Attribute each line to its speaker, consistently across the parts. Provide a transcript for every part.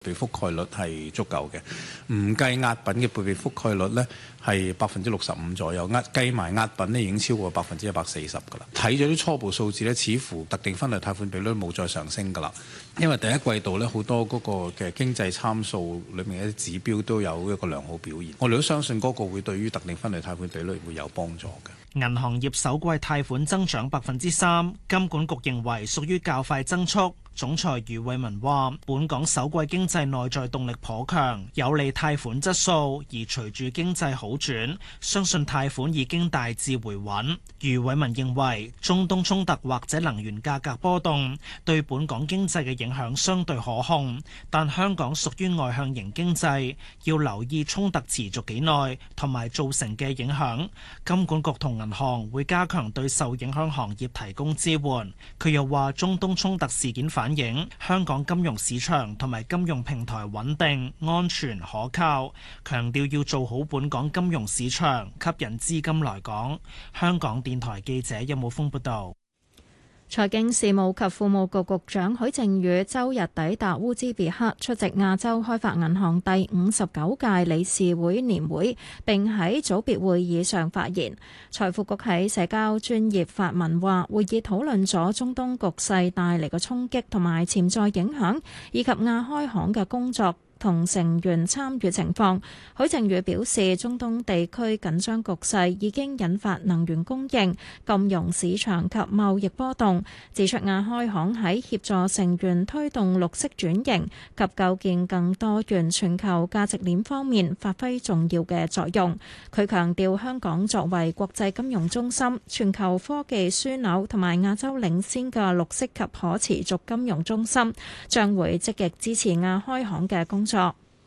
Speaker 1: 備覆蓋率係足夠嘅，唔計壓品嘅備覆蓋率呢係65%左右，計埋壓品呢已經超過140%㗎啦。睇咗啲初步數字呢，似乎特定分類貸款比率冇再上升㗎啦。因為第一季度呢，好多嗰個嘅經濟參數裏面嘅指標都有一個良好表現，我哋都相信嗰個會對於特定分類貸款比率會有幫助嘅。
Speaker 2: 銀行業首季貸款增長3%，金管局認為屬於較快增速。總裁余偉文話：本港首季經濟內在動力頗強，有利貸款質素。而隨住經濟好轉，相信貸款已經大致回穩。余偉文認為，中東衝突或者能源價格波動對本港經濟嘅影響相對可控，但香港屬於外向型經濟，要留意衝突持續幾耐同埋造成嘅影響。金管局同銀行會加強對受影響行業提供支援。佢又話，中東衝突事件反映香港金融市場同埋金融平台穩定、安全、可靠，強調要做好本港金融市場，吸引資金來港。香港電台記者任武峰報道。
Speaker 3: 財經事務及庫務局局長許正宇周日抵達烏茲別克出席亞洲開發銀行第59屆理事會年會，並喺組別會議上發言。財富局喺社交專頁發文話，會議討論咗中東局勢帶嚟嘅衝擊同埋潛在影響，以及亞開行嘅工作同成員參與情況。許正宇表示，中東地區緊張局勢已經引發能源供應、金融市場及貿易波動，指出亞開行喺協助成員推動綠色轉型及構建更多元全球價值鏈方面發揮重要嘅作用。佢強調，香港作為國際金融中心、全球科技樞紐同埋亞洲領先嘅綠色及可持續金融中心，將會積極支持亞開行嘅工作。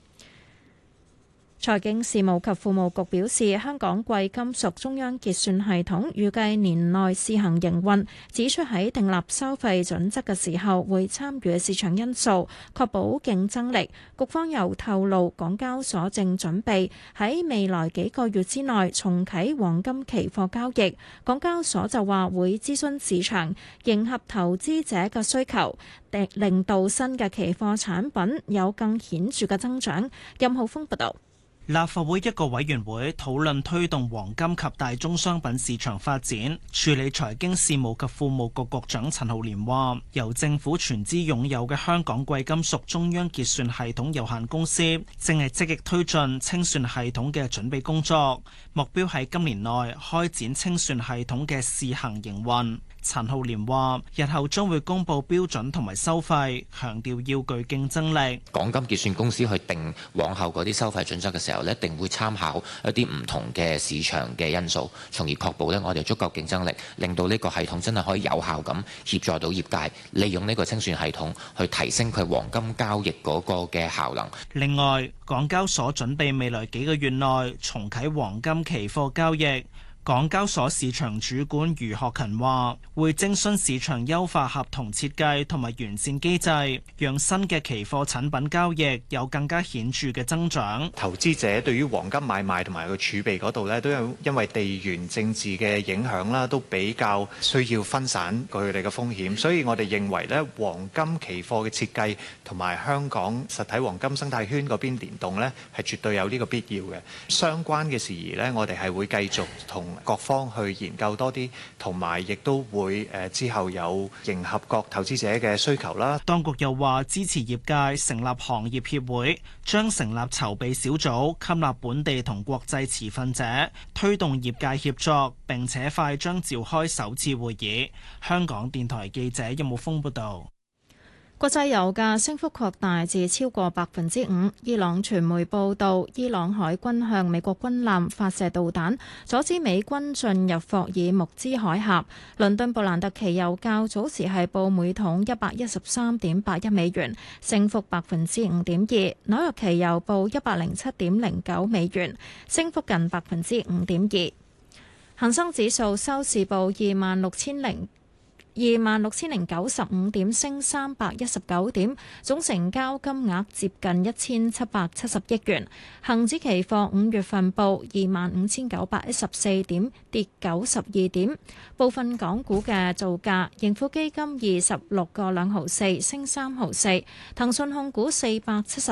Speaker 3: 財經事務及庫務局表示，香港貴金屬中央結算系統預計年內試行營運，指出喺訂立收費準則嘅時候會參與市場因素，確保競爭力。局方又透露，港交所正準備喺未來幾個月之內重啟黃金期貨交易。港交所就話會諮詢市場，迎合投資者嘅需求，令到新嘅期貨產品有更顯著嘅增長。任浩峰報道。
Speaker 2: 立法會一個委員會討論推動黃金及大宗商品市場發展，處理財經事務及庫務局局長陳浩濂話，由政府全資擁有嘅香港貴金屬中央結算系統有限公司正係積極推進清算系統嘅準備工作，目標喺今年內開展清算系統嘅試行營運。陳浩濂話，日後將會公布標準同埋收費，強調要具競爭力。
Speaker 4: 港金結算公司去定往後嗰啲收費準則嘅時候咧，一定會參考一啲唔同嘅市場嘅因素，從而確保咧我哋足夠競爭力，令到呢個系統真係可以有效咁協助到業界利用呢個清算系統去提升佢黃金交易嗰個嘅效能。
Speaker 2: 另外，港交所準備未來幾個月內重啟黃金期貨交易。港交所市場主管余學勤話，會徵詢市場優化合同設計同埋完善機制，讓新嘅期貨產品交易有更加顯著嘅增長。
Speaker 5: 投資者對於黃金買賣同埋個儲備嗰度咧，都有因為地緣政治嘅影響啦，都比較需要分散佢哋嘅風險，所以我哋認為咧，黃金期貨嘅設計同埋香港實體黃金生態圈嗰邊聯動咧，係絕對有呢個必要嘅。相關嘅事宜咧，我哋係會繼續同各方去研究多啲，同埋亦都會之後有迎合各投資者嘅需求啦。
Speaker 2: 當局又話支持業界成立行業協會，將成立籌備小組，吸納本地同國際持份者，推動業界協作，並且快將召開首次會議。香港電台記者任武峰報道。
Speaker 3: 國際油價升幅擴大至超過5%。伊朗傳媒報道，伊朗海軍向美國軍艦發射導彈，阻止美軍進入霍爾木茲海峽。倫敦布蘭特期油較早時係報每桶113.81美元，升幅5.2%。紐約期油報107.09美元，升幅近5.2%。恒生指數收市報 26,095點，升319點，總成交金額接近1770億元。恒指期貨5月份報25,914點，跌92點。部分港股嘅造價：盈富基金26個2毫4，升3毫4；騰訊控股470